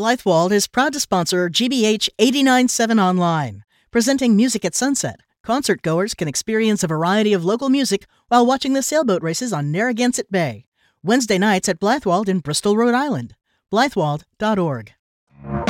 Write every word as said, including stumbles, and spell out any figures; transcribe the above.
Blythewald is proud to sponsor G B H eighty-nine point seven Online. Presenting Music at Sunset, concert-goers can experience a variety of local music while watching the sailboat races on Narragansett Bay. Wednesday nights at Blythewald in Bristol, Rhode Island. Blythewald dot org.